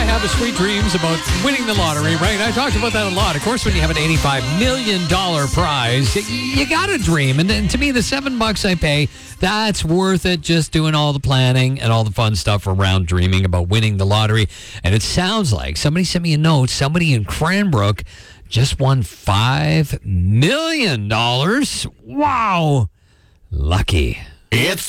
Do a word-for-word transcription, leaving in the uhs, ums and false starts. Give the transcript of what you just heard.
I have a sweet dreams about winning the lottery, right? I talked about that a lot. Of course, when you have an eighty-five million dollars prize, you, you got to dream. And, and to me, the seven bucks I pay, that's worth it, just doing all the planning and all the fun stuff around dreaming about winning the lottery. And it sounds like somebody sent me a note. Somebody in Cranbrook just won five million dollars. Wow. Lucky. It's